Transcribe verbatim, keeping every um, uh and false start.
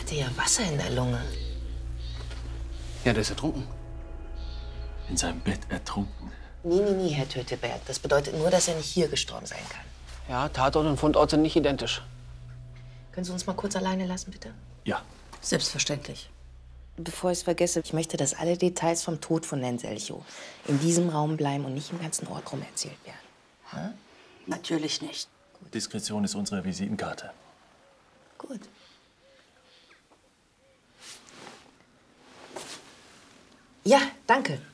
hatte ja Wasser in der Lunge. Ja, der ist ertrunken. In seinem Bett ertrunken. Nie, nie, nie, Herr Töteberg. Das bedeutet nur, dass er nicht hier gestorben sein kann. Ja, Tatort und Fundort sind nicht identisch. Können Sie uns mal kurz alleine lassen, bitte? Ja. Selbstverständlich. Bevor ich es vergesse, ich möchte, dass alle Details vom Tod von Herrn Selchow in diesem Raum bleiben und nicht im ganzen Ort rum erzählt werden. Hm? Natürlich nicht. Diskretion ist unsere Visitenkarte. Gut. Ja, danke.